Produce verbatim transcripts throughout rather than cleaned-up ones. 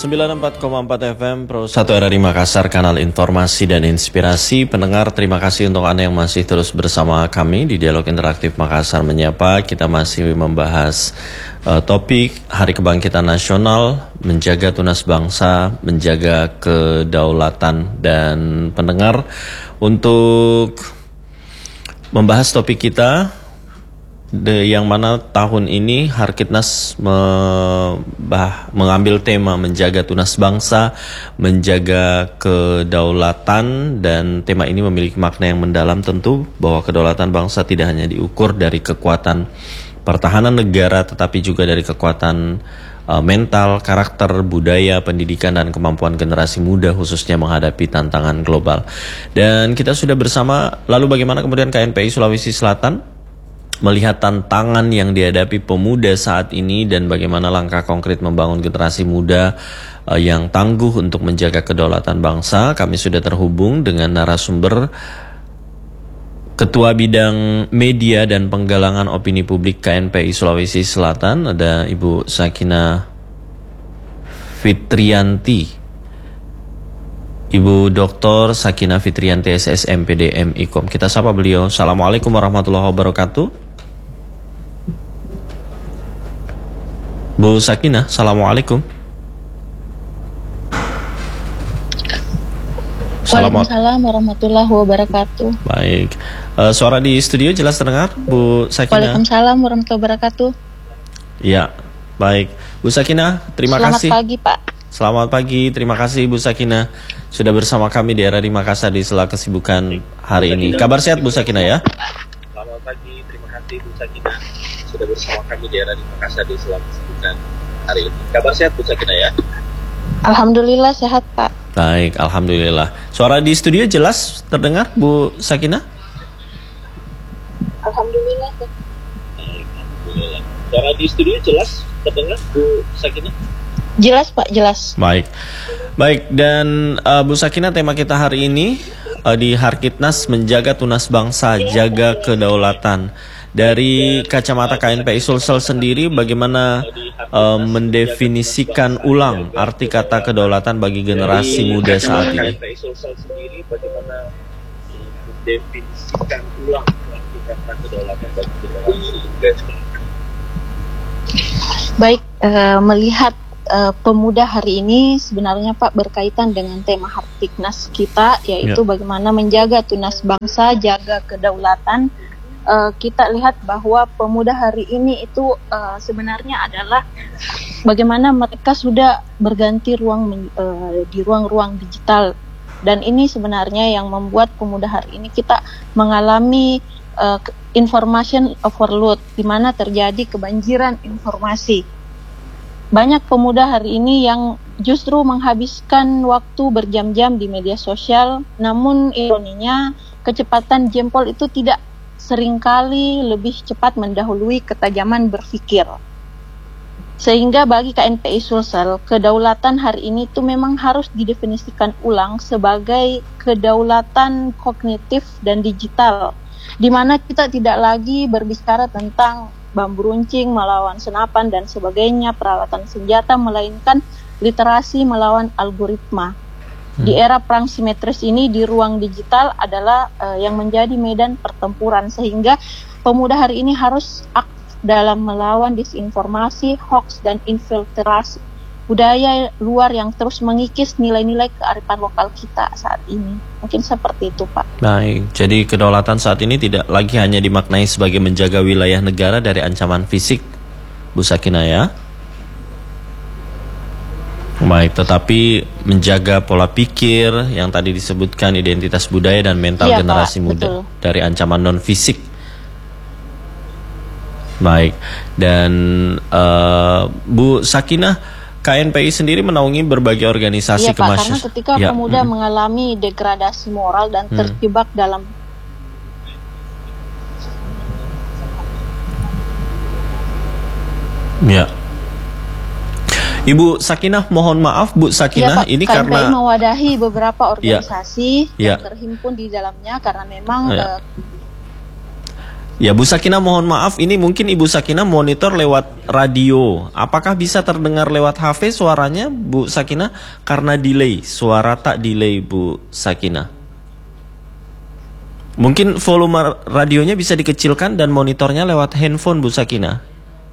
sembilan puluh empat koma empat F M Pro satu R R I Makassar, kanal informasi dan inspirasi. Pendengar, terima kasih untuk Anda yang masih terus bersama kami di Dialog Interaktif Makassar Menyapa. Kita masih membahas uh, topik Hari Kebangkitan Nasional, menjaga tunas bangsa, menjaga kedaulatan. Dan pendengar, untuk membahas topik kita, De, yang mana tahun ini Harkitnas me, bah, mengambil tema menjaga tunas bangsa, menjaga kedaulatan, dan tema ini memiliki makna yang mendalam tentu, bahwa kedaulatan bangsa tidak hanya diukur dari kekuatan pertahanan negara, tetapi juga dari kekuatan uh, mental, karakter, budaya, pendidikan, dan kemampuan generasi muda khususnya menghadapi tantangan global. Dan kita sudah bersama, lalu bagaimana kemudian K N P I Sulawesi Selatan melihat tantangan yang dihadapi pemuda saat ini dan bagaimana langkah konkret membangun generasi muda uh, yang tangguh untuk menjaga kedaulatan bangsa. Kami sudah terhubung dengan narasumber Ketua Bidang Media dan Penggalangan Opini Publik K N P I Sulawesi Selatan, ada Ibu Sakinah Fitrianti. Ibu Doktor Sakinah Fitrianti S S M P D M I K O M. Kita sapa beliau. Assalamualaikum warahmatullahi wabarakatuh. Bu Sakinah, Assalamualaikum. Waalaikumsalam warahmatullahi wabarakatuh. Baik, uh, suara di studio jelas terdengar, Bu Sakinah? Waalaikumsalam warahmatullahi wabarakatuh. Ya, baik, Bu Sakinah, terima Selamat kasih. Selamat pagi, Pak. Selamat pagi, terima kasih Bu Sakinah sudah bersama kami di R R I Makassar di sela kesibukan hari ini. Kabar sehat Bu Sakinah ya? Selamat pagi, terima kasih Bu Sakinah sudah bersama kami di R R I Makassar di sela kesibukan hari ini. Kabar sehat Bu Sakinah ya? Alhamdulillah sehat Pak. Baik, Alhamdulillah. Suara di studio jelas terdengar Bu Sakinah? Alhamdulillah. Baik, Alhamdulillah. Suara di studio jelas terdengar Bu Sakinah? Jelas Pak, jelas. Baik, baik, dan uh, Bu Sakinah, tema kita hari ini uh, di Harkitnas menjaga tunas bangsa, jaga kedaulatan. Dari kacamata K N P I Sulsel sendiri, bagaimana uh, mendefinisikan ulang arti kata kedaulatan bagi generasi muda saat ini? K N P I Sulsel sendiri bagaimana mendefinisikan ulang arti kata kedaulatan bagi generasi muda? Baik, uh, melihat Uh, pemuda hari ini sebenarnya Pak berkaitan dengan tema Harkitnas kita, yaitu ya, bagaimana menjaga tunas bangsa, jaga kedaulatan. Uh, kita lihat bahwa pemuda hari ini itu uh, sebenarnya adalah bagaimana mereka sudah berganti ruang uh, di ruang-ruang digital, dan ini sebenarnya yang membuat pemuda hari ini kita mengalami uh, information overload, di mana terjadi kebanjiran informasi. Banyak pemuda hari ini yang justru menghabiskan waktu berjam-jam di media sosial, namun ironinya kecepatan jempol itu tidak seringkali lebih cepat mendahului ketajaman berpikir. Sehingga bagi K N P I Sulsel, kedaulatan hari ini itu memang harus didefinisikan ulang sebagai kedaulatan kognitif dan digital, di mana kita tidak lagi berbicara tentang bambu runcing melawan senapan dan sebagainya, peralatan senjata, melainkan literasi melawan algoritma. Hmm. Di era perang simetris ini, di ruang digital adalah uh, yang menjadi medan pertempuran, sehingga pemuda hari ini harus aktif dalam melawan disinformasi, hoax, dan infiltrasi budaya luar yang terus mengikis nilai-nilai kearifan lokal kita saat ini. Mungkin seperti itu Pak. Baik, jadi kedaulatan saat ini tidak lagi hanya dimaknai sebagai menjaga wilayah negara dari ancaman fisik, Bu Sakinah ya? Baik, tetapi menjaga pola pikir yang tadi disebutkan, identitas budaya dan mental ya, generasi Pak, muda betul, dari ancaman non-fisik. Baik, dan uh, Bu Sakinah, K N P I sendiri menaungi berbagai organisasi iya, Pak, kemasyarakat. Karena ketika ya. pemuda hmm. mengalami degradasi moral dan hmm. terjebak dalam ya. Ibu Sakinah, mohon maaf Bu Sakinah, ya, Pak, ini K N P I karena mewadahi beberapa organisasi ya. yang ya. terhimpun di dalamnya, karena memang ya. uh, Ya, Bu Sakinah mohon maaf, ini mungkin Ibu Sakinah monitor lewat radio. Apakah bisa terdengar lewat H V suaranya, Bu Sakinah? Karena delay, suara tak delay, Bu Sakinah. Mungkin volume radionya bisa dikecilkan dan monitornya lewat handphone, Bu Sakinah.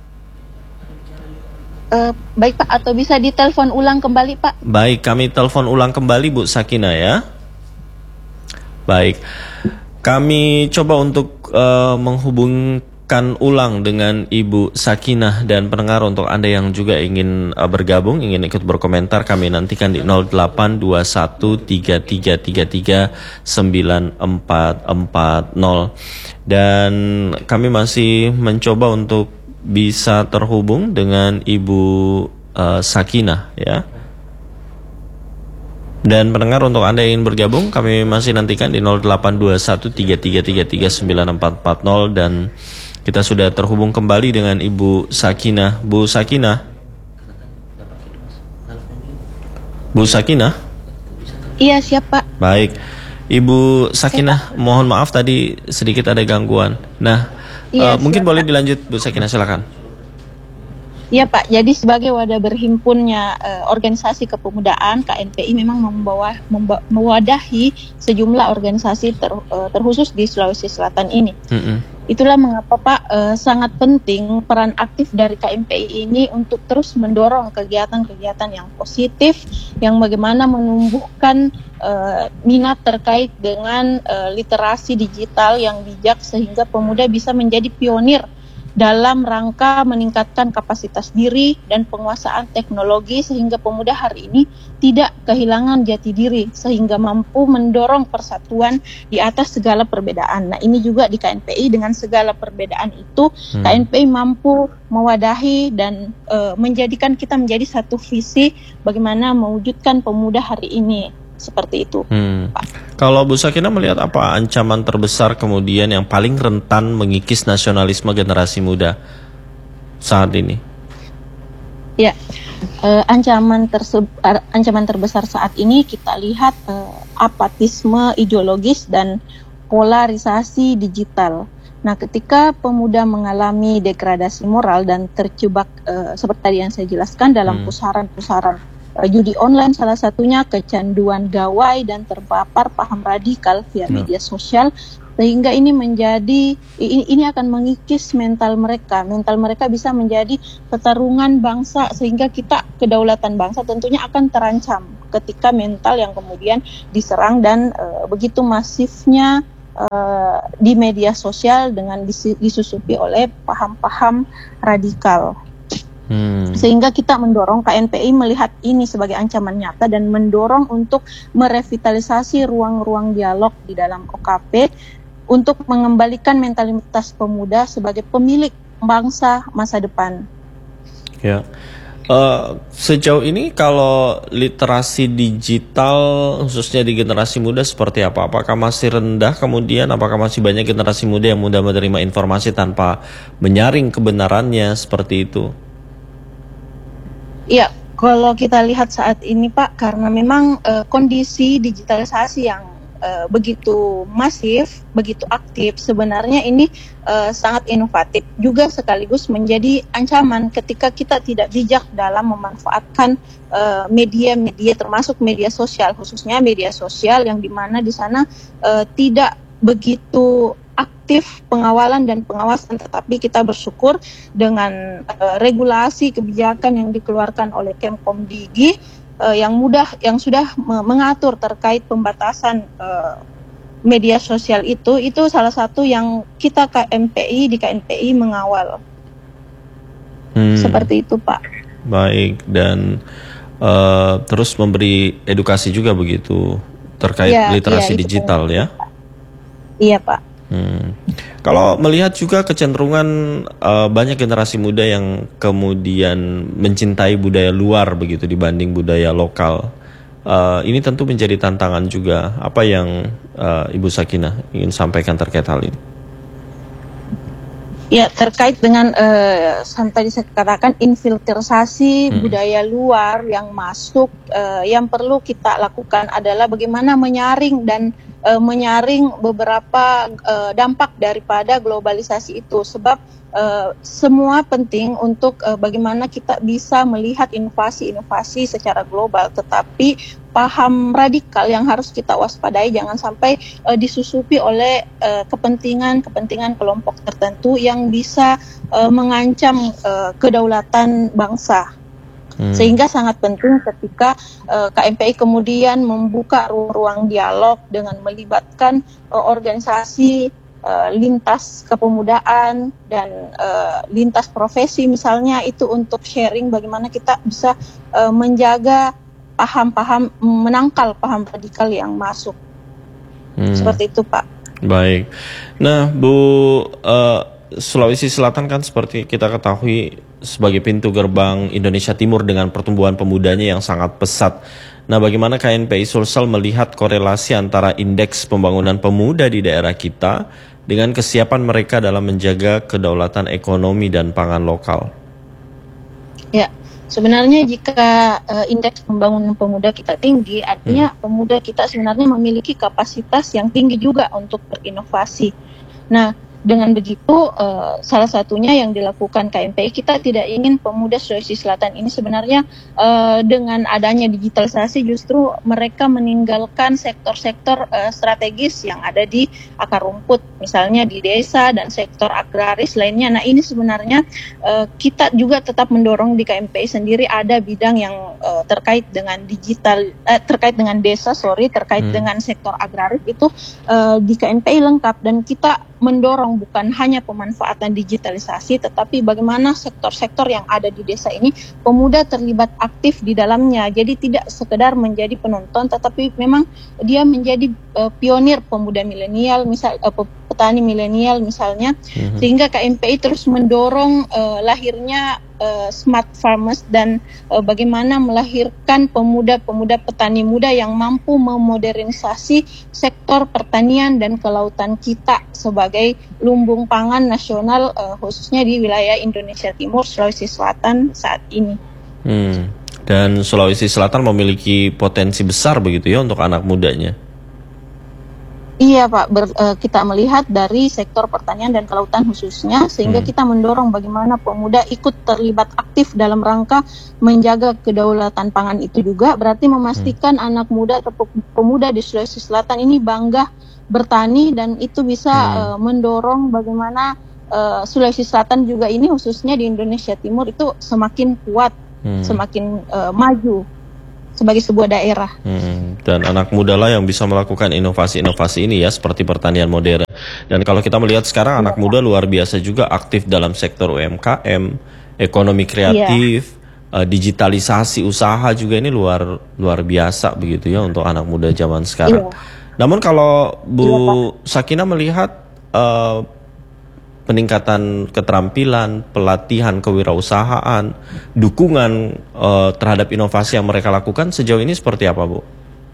Uh, baik Pak, atau bisa ditelepon ulang kembali Pak? Baik, kami telepon ulang kembali Bu Sakinah ya. Baik. Kami coba untuk uh, menghubungkan ulang dengan Ibu Sakinah, dan pendengar untuk Anda yang juga ingin uh, bergabung, ingin ikut berkomentar, kami nantikan di nol delapan dua satu tiga tiga tiga tiga sembilan empat empat nol. Dan kami masih mencoba untuk bisa terhubung dengan Ibu uh, Sakinah ya. Dan pendengar untuk Anda yang ingin bergabung, kami masih nantikan di nol delapan dua satu tiga tiga tiga tiga sembilan empat empat nol. Dan kita sudah terhubung kembali dengan Ibu Sakinah. Bu Sakinah Bu Sakinah Iya, siap Pak. Baik, Ibu Sakinah, mohon maaf tadi sedikit ada gangguan. Nah, Iya, uh, mungkin siap, boleh Pak. dilanjut Bu Sakinah, silakan. Iya Pak, jadi sebagai wadah berhimpunnya eh, organisasi kepemudaan, K N P I memang membawa, memba, mewadahi sejumlah organisasi ter, eh, terkhusus di Sulawesi Selatan ini. Mm-mm. Itulah mengapa Pak eh, sangat penting peran aktif dari K N P I ini untuk terus mendorong kegiatan-kegiatan yang positif, yang bagaimana menumbuhkan eh, minat terkait dengan eh, literasi digital yang bijak, sehingga pemuda bisa menjadi pionir dalam rangka meningkatkan kapasitas diri dan penguasaan teknologi, sehingga pemuda hari ini tidak kehilangan jati diri, sehingga mampu mendorong persatuan di atas segala perbedaan. Nah, ini juga di K N P I, dengan segala perbedaan itu hmm. K N P I mampu mewadahi dan e, menjadikan kita menjadi satu visi bagaimana mewujudkan pemuda hari ini. Seperti itu. Hmm. Kalau Bu Sakinah melihat apa ancaman terbesar kemudian yang paling rentan mengikis nasionalisme generasi muda saat ini? Ya, eh, ancaman tersebut, ancaman terbesar saat ini kita lihat eh, apatisme ideologis dan polarisasi digital. Nah, ketika pemuda mengalami degradasi moral dan terjebak eh, seperti tadi yang saya jelaskan dalam hmm. pusaran-pusaran judi online, salah satunya kecanduan gawai dan terpapar paham radikal via no. media sosial, sehingga ini menjadi ini, ini akan mengikis mental mereka. Mental mereka bisa menjadi pertarungan bangsa, sehingga kita kedaulatan bangsa tentunya akan terancam ketika mental yang kemudian diserang dan e, begitu masifnya e, di media sosial dengan disusupi oleh paham-paham radikal. Hmm. Sehingga kita mendorong K N P I melihat ini sebagai ancaman nyata dan mendorong untuk merevitalisasi ruang-ruang dialog di dalam O K P untuk mengembalikan mentalitas pemuda sebagai pemilik bangsa masa depan. Ya, uh, sejauh ini kalau literasi digital khususnya di generasi muda seperti apa? Apakah masih rendah, kemudian apakah masih banyak generasi muda yang mudah menerima informasi tanpa menyaring kebenarannya seperti itu? Ya, kalau kita lihat saat ini Pak, karena memang uh, kondisi digitalisasi yang uh, begitu masif, begitu aktif, sebenarnya ini uh, sangat inovatif, juga sekaligus menjadi ancaman ketika kita tidak bijak dalam memanfaatkan uh, media-media, termasuk media sosial, khususnya media sosial yang dimana di sana uh, tidak begitu aktif pengawalan dan pengawasan, tetapi kita bersyukur dengan uh, regulasi kebijakan yang dikeluarkan oleh Kemkomdigi uh, yang mudah yang sudah me- mengatur terkait pembatasan uh, media sosial itu itu salah satu yang kita K N P I di K N P I mengawal. Hmm. Seperti itu Pak. Baik, dan uh, terus memberi edukasi juga begitu terkait ya, literasi ya, digital ya. Iya Pak. Hmm. Kalau melihat juga kecenderungan uh, banyak generasi muda yang kemudian mencintai budaya luar begitu dibanding budaya lokal, uh, ini tentu menjadi tantangan juga. Apa yang uh, Ibu Sakinah ingin sampaikan terkait hal ini? Ya, terkait dengan uh, sampai saya katakan infiltrasi hmm. budaya luar yang masuk, uh, yang perlu kita lakukan adalah bagaimana menyaring dan uh, menyaring beberapa uh, dampak daripada globalisasi itu. Sebab uh, semua penting untuk uh, bagaimana kita bisa melihat inovasi-inovasi secara global, tetapi paham radikal yang harus kita waspadai jangan sampai uh, disusupi oleh uh, kepentingan-kepentingan kelompok tertentu yang bisa uh, mengancam uh, kedaulatan bangsa. Hmm. Sehingga sangat penting ketika uh, K M P I kemudian membuka ruang dialog dengan melibatkan uh, organisasi uh, lintas kepemudaan dan uh, lintas profesi misalnya, itu untuk sharing bagaimana kita bisa uh, menjaga paham-paham, menangkal paham radikal yang masuk. Hmm. Seperti itu, Pak. Baik. Nah, Bu, uh, Sulawesi Selatan kan seperti kita ketahui sebagai pintu gerbang Indonesia Timur dengan pertumbuhan pemudanya yang sangat pesat. Nah, bagaimana K N P I Sulsel melihat korelasi antara indeks pembangunan pemuda di daerah kita dengan kesiapan mereka dalam menjaga kedaulatan ekonomi dan pangan lokal? Ya, sebenarnya jika uh, indeks pembangunan pemuda kita tinggi, artinya hmm. pemuda kita sebenarnya memiliki kapasitas yang tinggi juga untuk berinovasi. Nah, dengan begitu, uh, salah satunya yang dilakukan K M P I, kita tidak ingin pemuda Sulawesi Selatan ini sebenarnya uh, dengan adanya digitalisasi justru mereka meninggalkan sektor-sektor uh, strategis yang ada di akar rumput, misalnya di desa dan sektor agraris lainnya. Nah, ini sebenarnya uh, kita juga tetap mendorong di K M P I sendiri ada bidang yang uh, terkait dengan digital, uh, terkait dengan desa, sorry, terkait hmm. dengan sektor agraris itu uh, di K M P I lengkap, dan kita mendorong bukan hanya pemanfaatan digitalisasi, tetapi bagaimana sektor-sektor yang ada di desa ini pemuda terlibat aktif di dalamnya. Jadi tidak sekedar menjadi penonton, tetapi memang dia menjadi uh, pionir pemuda milenial, misal uh, petani milenial misalnya, mm-hmm. sehingga K M P I terus mendorong uh, lahirnya uh, smart farmers dan uh, bagaimana melahirkan pemuda-pemuda petani muda yang mampu memodernisasi sektor pertanian dan kelautan kita sebagai lumbung pangan nasional, uh, khususnya di wilayah Indonesia Timur, Sulawesi Selatan saat ini. Hmm. Dan Sulawesi Selatan memiliki potensi besar begitu ya untuk anak mudanya. Iya Pak, Ber, uh, kita melihat dari sektor pertanian dan kelautan khususnya, sehingga hmm. kita mendorong bagaimana pemuda ikut terlibat aktif dalam rangka menjaga kedaulatan pangan itu juga, berarti memastikan hmm. anak muda atau pemuda di Sulawesi Selatan ini bangga bertani, dan itu bisa hmm. uh, mendorong bagaimana uh, Sulawesi Selatan juga ini khususnya di Indonesia Timur itu semakin kuat, hmm. semakin uh, maju sebagai sebuah daerah. Hmm, dan anak muda lah yang bisa melakukan inovasi-inovasi ini ya, seperti pertanian modern. Dan kalau kita melihat sekarang anak muda luar biasa juga aktif dalam sektor U M K M, ekonomi kreatif, yeah. uh, digitalisasi usaha juga, ini luar luar biasa begitu ya untuk anak muda zaman sekarang. Yeah. Namun kalau Bu yeah, Sakina melihat uh, peningkatan keterampilan, pelatihan kewirausahaan, dukungan uh, terhadap inovasi yang mereka lakukan sejauh ini seperti apa, Bu?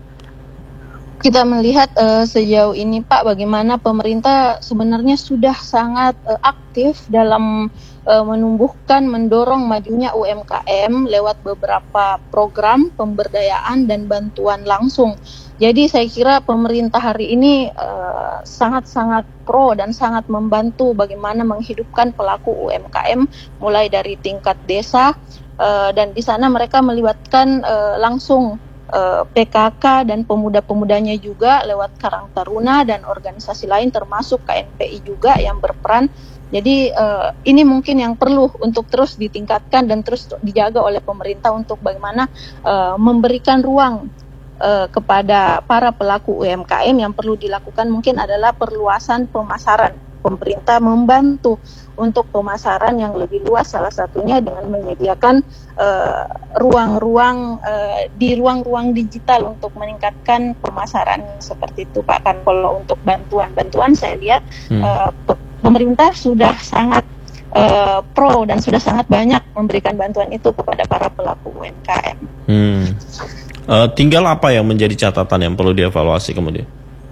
Kita melihat uh, sejauh ini, Pak, bagaimana pemerintah sebenarnya sudah sangat uh, aktif dalam uh, menumbuhkan, mendorong majunya U M K M lewat beberapa program pemberdayaan dan bantuan langsung. Jadi saya kira pemerintah hari ini uh, sangat-sangat pro dan sangat membantu bagaimana menghidupkan pelaku U M K M mulai dari tingkat desa, uh, dan di sana mereka melibatkan uh, langsung uh, P K K dan pemuda-pemudanya juga lewat Karang Taruna dan organisasi lain termasuk K N P I juga yang berperan. Jadi uh, ini mungkin yang perlu untuk terus ditingkatkan dan terus dijaga oleh pemerintah untuk bagaimana uh, memberikan ruang Uh, kepada para pelaku U M K M. Yang perlu dilakukan mungkin adalah perluasan pemasaran. Pemerintah membantu untuk pemasaran yang lebih luas, salah satunya dengan menyediakan uh, ruang-ruang uh, di ruang-ruang digital untuk meningkatkan pemasaran seperti itu, Pak. Kan kalau untuk bantuan-bantuan saya lihat hmm. uh, pemerintah sudah sangat uh, pro dan sudah sangat banyak memberikan bantuan itu kepada para pelaku U M K M. Hmm. Uh, tinggal apa yang menjadi catatan yang perlu dievaluasi kemudian?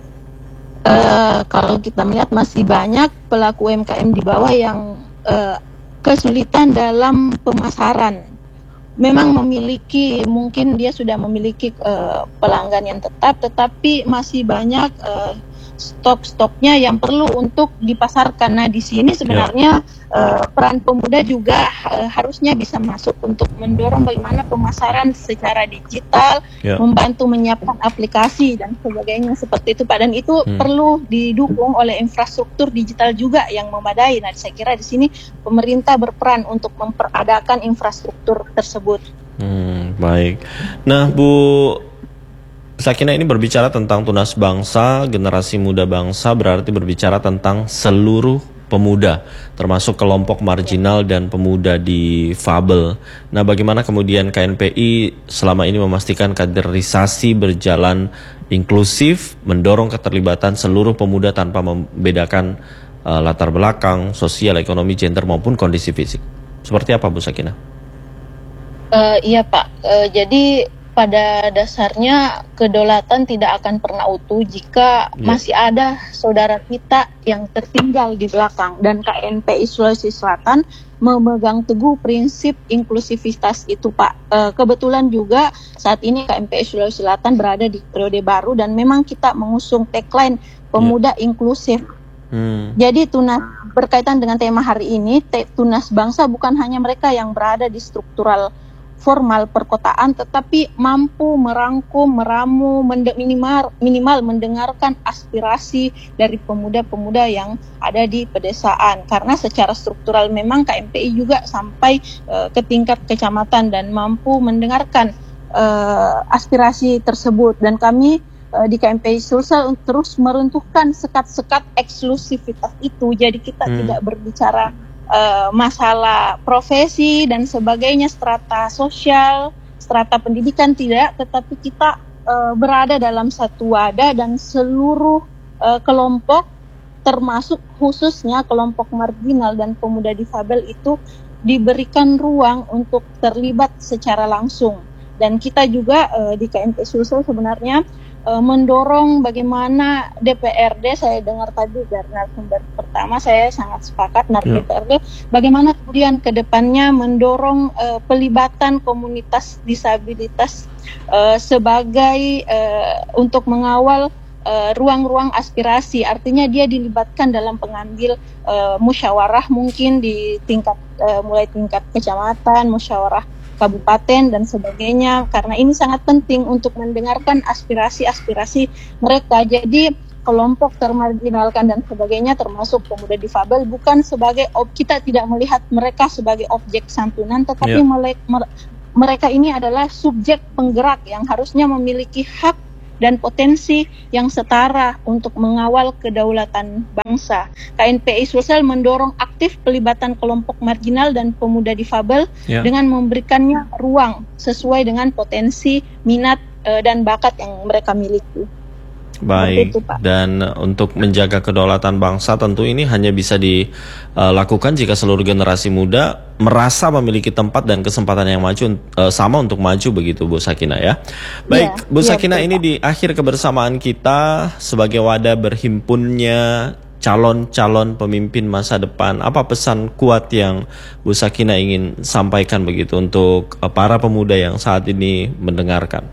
Uh, kalau kita melihat masih banyak pelaku U M K M di bawah yang uh, kesulitan dalam pemasaran. memang memiliki, mungkin dia sudah memiliki uh, pelanggan yang tetap, tetapi masih banyak uh, stok-stoknya yang perlu untuk dipasarkan. Nah, di sini sebenarnya uh, peran pemuda juga uh, harusnya bisa masuk untuk mendorong bagaimana pemasaran secara digital, yeah. membantu menyiapkan aplikasi dan sebagainya seperti itu, Pak. Dan itu hmm. perlu didukung oleh infrastruktur digital juga yang memadai. Nah, saya kira di sini pemerintah berperan untuk memperadakan infrastruktur tersebut. Hmm, baik. Nah, Bu Sakinah, ini berbicara tentang tunas bangsa, generasi muda bangsa, berarti berbicara tentang seluruh pemuda, termasuk kelompok marginal dan pemuda difabel. Nah, bagaimana kemudian K N P I selama ini memastikan kaderisasi berjalan inklusif, mendorong keterlibatan seluruh pemuda tanpa membedakan uh, latar belakang, sosial, ekonomi, gender maupun kondisi fisik? Seperti apa, Bu Sakinah? Uh, iya, Pak. Uh, jadi pada dasarnya kedaulatan tidak akan pernah utuh jika yeah. masih ada saudara kita yang tertinggal di belakang, dan K N P I Sulawesi Selatan memegang teguh prinsip inklusivitas itu, Pak. E, kebetulan juga saat ini K N P I Sulawesi Selatan berada di periode baru dan memang kita mengusung tagline pemuda yeah. inklusif. Hmm. Jadi tunas berkaitan dengan tema hari ini, tunas bangsa bukan hanya mereka yang berada di struktural formal perkotaan, tetapi mampu merangkum, meramu, mende- minimal, minimal mendengarkan aspirasi dari pemuda-pemuda yang ada di pedesaan. Karena secara struktural memang K N P I juga sampai uh, ke tingkat kecamatan dan mampu mendengarkan uh, aspirasi tersebut. Dan kami uh, di K N P I Sulsel terus meruntuhkan sekat-sekat eksklusivitas itu. Jadi kita hmm. tidak berbicara Uh, masalah profesi dan sebagainya, strata sosial, strata pendidikan, tidak, tetapi kita uh, berada dalam satu wadah dan seluruh uh, kelompok, termasuk khususnya kelompok marginal dan pemuda difabel itu diberikan ruang untuk terlibat secara langsung. Dan kita juga uh, di K N P I Sulsel sebenarnya uh, mendorong bagaimana D P R D, saya dengar tadi dari narasumber pertama, saya sangat sepakat narasumber D P R D, bagaimana kemudian ke depannya mendorong uh, pelibatan komunitas disabilitas uh, sebagai uh, untuk mengawal uh, ruang-ruang aspirasi, artinya dia dilibatkan dalam pengambil uh, musyawarah mungkin di tingkat uh, mulai tingkat kecamatan, musyawarah kabupaten dan sebagainya, karena ini sangat penting untuk mendengarkan aspirasi-aspirasi mereka. Jadi kelompok termarginalkan dan sebagainya termasuk pemuda difabel bukan sebagai ob, kita tidak melihat mereka sebagai objek santunan, tetapi yeah. mele, mer, mereka ini adalah subjek penggerak yang harusnya memiliki hak dan potensi yang setara untuk mengawal kedaulatan bangsa. K N P I Sulsel mendorong aktif pelibatan kelompok marginal dan pemuda difabel yeah. dengan memberikannya ruang sesuai dengan potensi, minat, uh, dan bakat yang mereka miliki. Baik, itu, dan untuk menjaga kedaulatan bangsa tentu ini hanya bisa dilakukan jika seluruh generasi muda merasa memiliki tempat dan kesempatan yang maju uh, sama untuk maju, begitu Bu Sakinah ya. Baik, ya, Bu Sakinah, ya, ini di akhir kebersamaan kita sebagai wadah berhimpunnya calon-calon pemimpin masa depan, apa pesan kuat yang Bu Sakinah ingin sampaikan begitu untuk uh, para pemuda yang saat ini mendengarkan?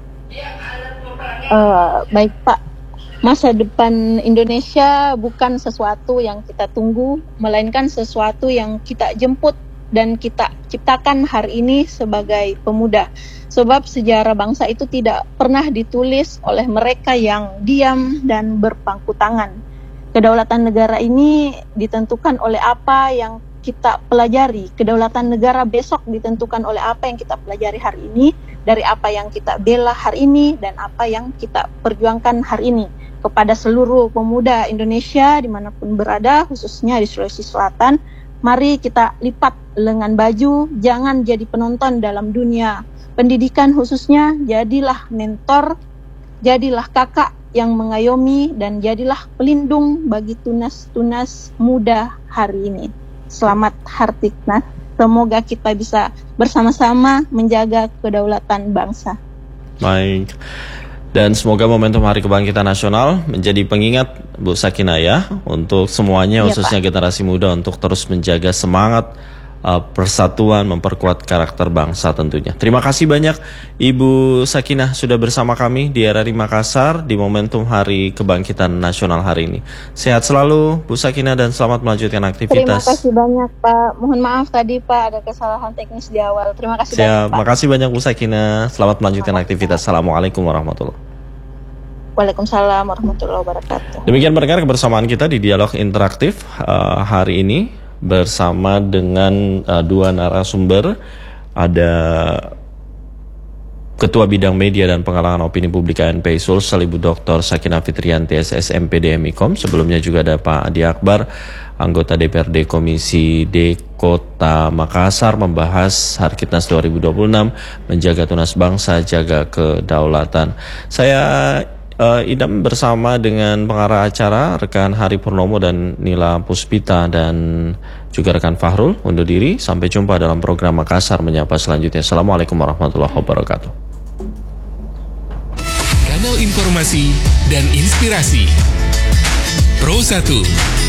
Uh, baik Pak. Masa depan Indonesia bukan sesuatu yang kita tunggu, melainkan sesuatu yang kita jemput dan kita ciptakan hari ini sebagai pemuda. Sebab sejarah bangsa itu tidak pernah ditulis oleh mereka yang diam dan berpangku tangan. Kedaulatan negara ini ditentukan oleh apa yang kita pelajari. Kedaulatan negara besok ditentukan oleh apa yang kita pelajari hari ini, dari apa yang kita bela hari ini, dan apa yang kita perjuangkan hari ini. Kepada seluruh pemuda Indonesia dimanapun berada, khususnya di Sulawesi Selatan, mari kita lipat lengan baju, jangan jadi penonton dalam dunia pendidikan khususnya, jadilah mentor, jadilah kakak yang mengayomi, dan jadilah pelindung bagi tunas-tunas muda hari ini. Selamat Hartiknas, semoga kita bisa bersama-sama menjaga kedaulatan bangsa. Baik. Dan semoga momentum Hari Kebangkitan Nasional menjadi pengingat Bu Sakinah ya, untuk semuanya, ya, khususnya Pak. Generasi muda untuk terus menjaga semangat uh, persatuan, memperkuat karakter bangsa tentunya. Terima kasih banyak Ibu Sakinah sudah bersama kami di R R I Makassar di momentum Hari Kebangkitan Nasional hari ini. Sehat selalu Bu Sakinah dan selamat melanjutkan aktivitas. Terima kasih banyak Pak. Mohon maaf tadi Pak ada kesalahan teknis di awal. Terima kasih Siap, banyak Pak. makasih banyak Bu Sakinah. Selamat melanjutkan aktivitas. Assalamualaikum warahmatullahi wabarakatuh. Waalaikumsalam warahmatullahi wabarakatuh. Demikian pendengar kebersamaan kita di Dialog Interaktif uh, hari ini bersama dengan uh, dua narasumber. Ada Ketua Bidang Media dan Penggalangan Opini Publik K N P I Sulsel, Ibu Doktor Sakinah Fitriyanti S S M P D M I K O M. Sebelumnya juga ada Pak Adi Akbar, anggota D P R D Komisi D Kota Makassar, membahas Harkitnas dua ribu dua puluh enam, menjaga tunas bangsa, jaga kedaulatan. Saya uh, idam bersama dengan pengarah acara rekan Hari Purnomo dan Nila Puspita dan juga rekan Fahrul undur diri. Sampai jumpa dalam program Makassar Menyapa selanjutnya. Assalamualaikum warahmatullahi wabarakatuh. Kanal informasi dan inspirasi Pro satu